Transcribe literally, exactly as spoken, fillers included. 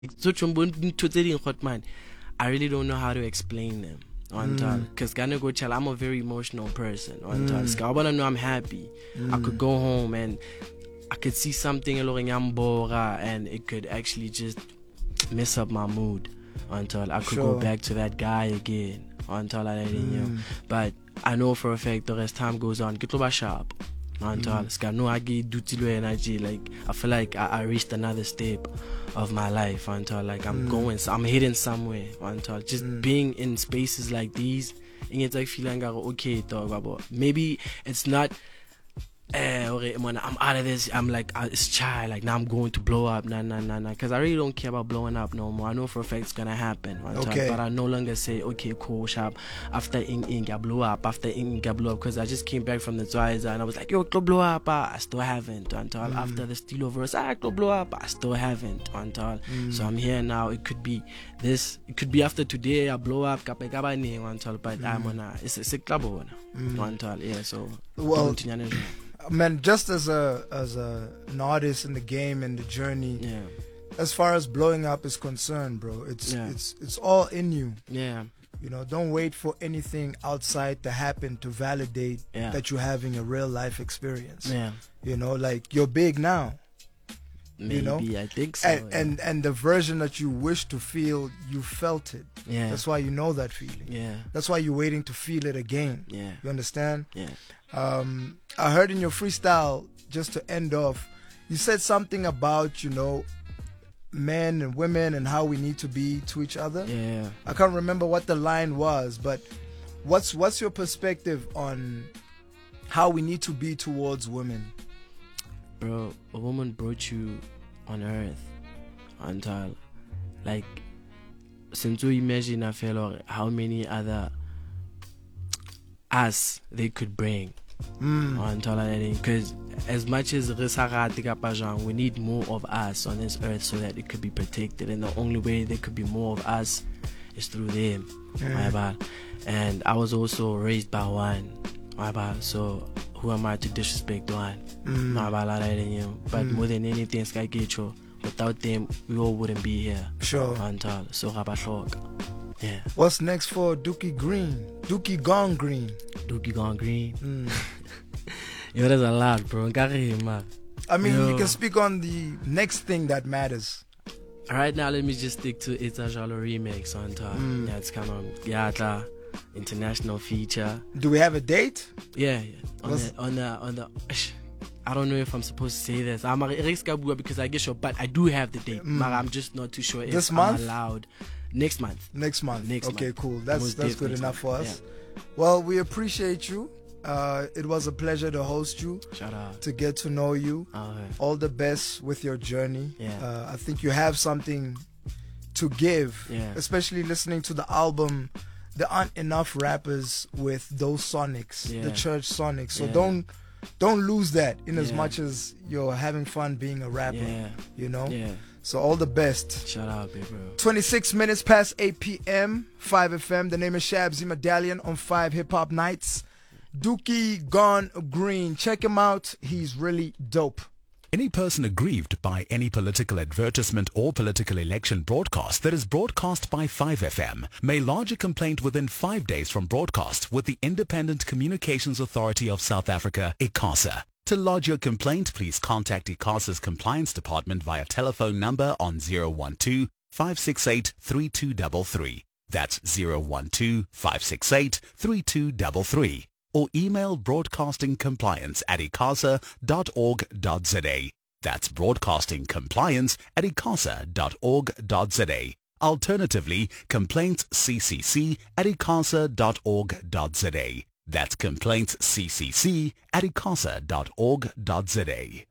So man, I really don't know how to explain them. Because mm. I'm a very emotional person. Mm. I want to know I'm happy. Mm. I could go home and I could see something and it could actually just mess up my mood until I could sure. go back to that guy again until I didn't mm. know. But I know for a fact that as time goes on, get over sharp. Until mm. no, I get do energy. Like I feel like I, I reached another step of my life until like I'm mm. going, I'm heading somewhere. Until just mm. being in spaces like these, and it's like feeling okay, dog. Maybe it's not. Eh, okay, when I'm out of this, I'm like, uh, it's child, like now I'm going to blow up, nah, nah, nah, nah, because I really don't care about blowing up no more. I know for a fact it's gonna happen, okay. But I no longer say, okay, cool, sharp, after ing ing, I blew up, after ing ing, I blew up, because I just came back from the Twiza and I was like, yo, go blow up, uh, I still haven't, until mm. after the Stilo verse, I go blow up, I still haven't, until, mm. so I'm here now. It could be this, it could be after today, I blow up, until, but mm. I'm on a, it's a sick club, until, yeah, so, well, man, just as a as a an artist in the game and the journey, yeah. as far as blowing up is concerned, bro, it's yeah. it's it's all in you. Yeah. You know, don't wait for anything outside to happen to validate yeah. that you're having a real life experience. Yeah. You know, like you're big now. Maybe, you know? I think so. And, yeah. and and the version that you wish to feel, you felt it. Yeah. That's why you know that feeling. Yeah. That's why you're waiting to feel it again. Yeah. You understand? Yeah. Um, I heard in your freestyle, just to end off, you said something about, you know, men and women and how we need to be to each other. Yeah. I can't remember what the line was, but what's what's your perspective on how we need to be towards women? Bro, a woman brought you on earth until, like, since you imagine I feel how many other us they could bring. Mm. Because as much as we need more of us on this earth so that it could be protected, and the only way there could be more of us is through them. Mm. And I was also raised by one, so who am I to disrespect one? Mm. But mm. more than anything, Sky Gacho, without them we all wouldn't be here. Sure. So yeah. What's next for Dookie Green? Dookie Gone Green. Dookie Gone Green. Mm. Yo, there's a lot, bro. I mean, Yo. You can speak on the next thing that matters. Right now, let me just stick to It's a Jalo remix on top. Mm. Yeah, it's kind of Yatla international feature. Do we have a date? Yeah, yeah. On the, on the on the. I don't know if I'm supposed to say this. I'm a because I get sure, but I do have the date. Mm. But I'm just not too sure if this I'm month? allowed. Next month. Next month. Next okay, month. cool. That's Most that's good enough for us. Yeah. Well, we appreciate you. Uh, it was a pleasure to host you. Shout out. To get to know you. Oh, yeah. All the best with your journey. Yeah. Uh, I think you have something to give. Yeah. Especially listening to the album. There aren't enough rappers with those sonics, yeah. the church sonics. So yeah. don't don't lose that in as yeah. much as you're having fun being a rapper. Yeah. You know? Yeah. So all the best. Shout out, big bro. twenty-six minutes past eight p.m. five F M. The name is Shabzy Medallion on five Hip Hop Nights. Dookie Gone Green. Check him out. He's really dope. Any person aggrieved by any political advertisement or political election broadcast that is broadcast by five F M may lodge a complaint within five days from broadcast with the Independent Communications Authority of South Africa, ICASA. To lodge your complaint, please contact ICASA's Compliance Department via telephone number on zero one two, five six eight, three two three three. That's zero one two, five six eight, three two three three. Or email broadcastingcompliance at icasa dot org dot za. That's broadcastingcompliance at icasa dot org dot za. Alternatively, complaintsccc at icasa dot org dot za. That's complaintsccc at icasa dot org dot za.